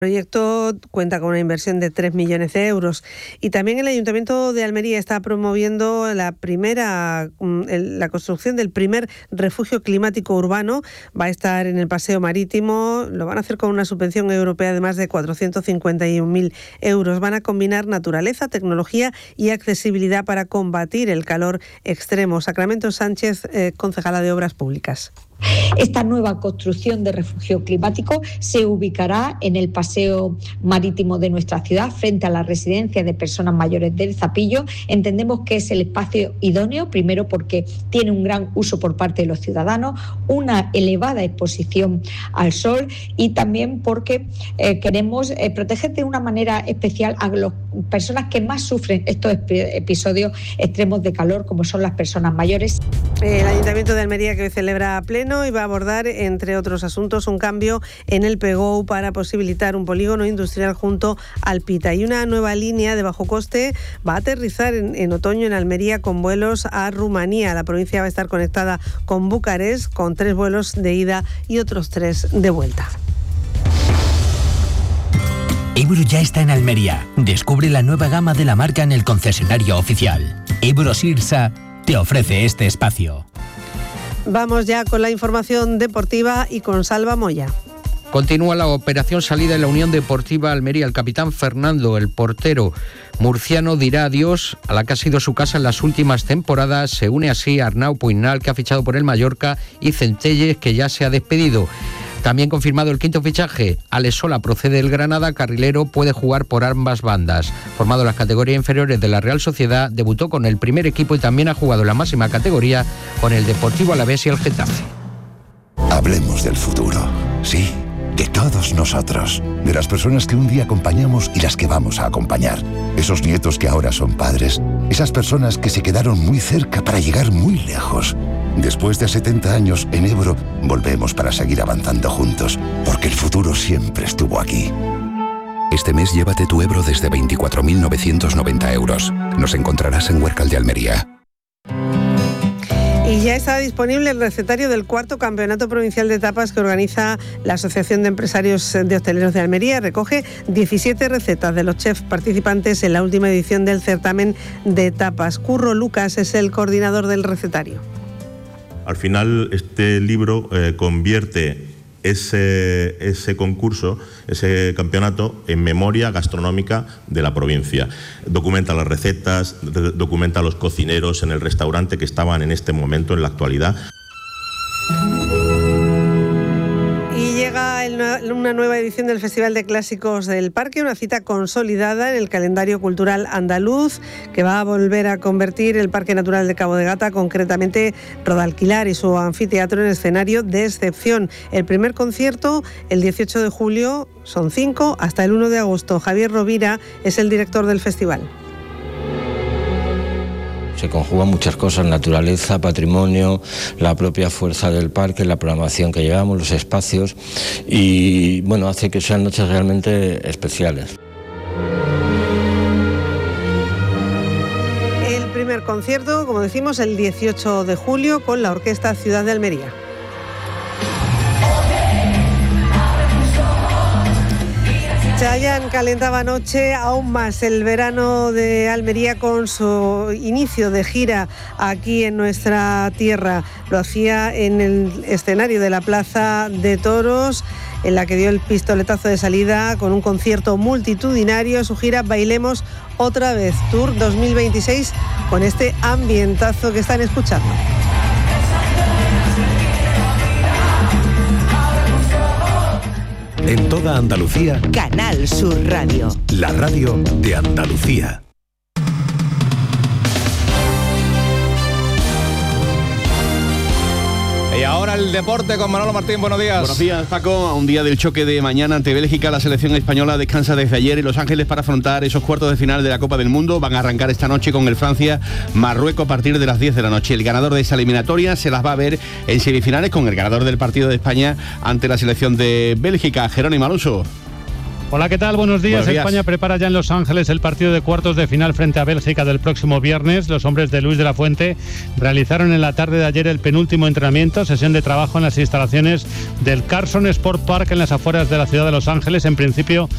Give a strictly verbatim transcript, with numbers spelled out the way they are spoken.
El proyecto cuenta con una inversión de tres millones de euros y también el Ayuntamiento de Almería está promoviendo la primera la construcción del primer refugio climático urbano. Va a estar en el Paseo Marítimo, lo van a hacer con una subvención europea de más de cuatrocientos cincuenta y un mil euros. Van a combinar naturaleza, tecnología y accesibilidad para combatir el calor extremo. Sacramento Sánchez, eh, concejala de Obras Públicas. Esta nueva construcción de refugio climático se ubicará en el paseo marítimo de nuestra ciudad, frente a la residencia de personas mayores del Zapillo. Entendemos que es el espacio idóneo, primero porque tiene un gran uso por parte de los ciudadanos, una elevada exposición al sol y también porque eh, queremos eh, proteger de una manera especial a las personas que más sufren estos episodios extremos de calor, como son las personas mayores. El Ayuntamiento de Almería, que hoy celebra pleno, y va a abordar, entre otros asuntos, un cambio en el PEGOU para posibilitar un polígono industrial junto al Pita. Y una nueva línea de bajo coste va a aterrizar en, en otoño en Almería con vuelos a Rumanía. La provincia va a estar conectada con Bucarest, con tres vuelos de ida y otros tres de vuelta. Ebro ya está en Almería. Descubre la nueva gama de la marca en el concesionario oficial. Ebro Sirsa te ofrece este espacio. Vamos ya con la información deportiva y con Salva Moya. Continúa la operación salida en la Unión Deportiva Almería. El capitán Fernando, el portero murciano, dirá adiós a la que ha sido su casa en las últimas temporadas. Se une así a Arnau Puignal, que ha fichado por el Mallorca, y Centelles, que ya se ha despedido. También confirmado el quinto fichaje. Alex Sola procede del Granada, carrilero, puede jugar por ambas bandas. Formado en las categorías inferiores de la Real Sociedad, debutó con el primer equipo y también ha jugado en la máxima categoría con el Deportivo Alavés y el Getafe. Hablemos del futuro, sí, de todos nosotros, de las personas que un día acompañamos y las que vamos a acompañar. Esos nietos que ahora son padres, esas personas que se quedaron muy cerca para llegar muy lejos. Después de setenta años en Ebro, volvemos para seguir avanzando juntos, porque el futuro siempre estuvo aquí. Este mes llévate tu Ebro desde veinticuatro mil novecientos noventa euros. Nos encontrarás en Huércal de Almería. Y ya está disponible el recetario del cuarto Campeonato Provincial de Tapas que organiza la Asociación de Empresarios de Hosteleros de Almería. Recoge diecisiete recetas de los chefs participantes en la última edición del certamen de tapas. Curro Lucas es el coordinador del recetario. Al final, este libro eh, convierte ese, ese concurso, ese campeonato, en memoria gastronómica de la provincia. Documenta las recetas, documenta a los cocineros en el restaurante que estaban en este momento, en la actualidad. Y llega el, una nueva edición del Festival de Clásicos del Parque, una cita consolidada en el calendario cultural andaluz que va a volver a convertir el Parque Natural de Cabo de Gata, concretamente Rodalquilar y su anfiteatro, en escenario de excepción. El primer concierto el dieciocho de julio, son cinco, hasta el uno de agosto. Javier Rovira es el director del festival. Se conjugan muchas cosas: naturaleza, patrimonio, la propia fuerza del parque, la programación que llevamos, los espacios, y bueno, hace que sean noches realmente especiales. El primer concierto, como decimos, el dieciocho de julio con la Orquesta Ciudad de Almería. Chayanne calentaba anoche aún más el verano de Almería con su inicio de gira aquí en nuestra tierra. Lo hacía en el escenario de la Plaza de Toros, en la que dio el pistoletazo de salida con un concierto multitudinario. Su gira Bailemos Otra Vez, Tour dos mil veintiséis, con este ambientazo que están escuchando. En toda Andalucía, Canal Sur Radio, la radio de Andalucía. Y ahora el deporte con Manolo Martín. Buenos días. Buenos días, Paco. A un día del choque de mañana ante Bélgica, la selección española descansa desde ayer en Los Ángeles para afrontar esos cuartos de final de la Copa del Mundo. Van a arrancar esta noche con el Francia-Marruecos a partir de las diez de la noche. El ganador de esa eliminatoria se las va a ver en semifinales con el ganador del partido de España ante la selección de Bélgica, Jerónimo Alonso. Hola, ¿qué tal? Buenos días. Buenos días. España prepara ya en Los Ángeles el partido de cuartos de final frente a Bélgica del próximo viernes. Los hombres de Luis de la Fuente realizaron en la tarde de ayer el penúltimo entrenamiento, sesión de trabajo en las instalaciones del Carson Sport Park en las afueras de la ciudad de Los Ángeles. En principio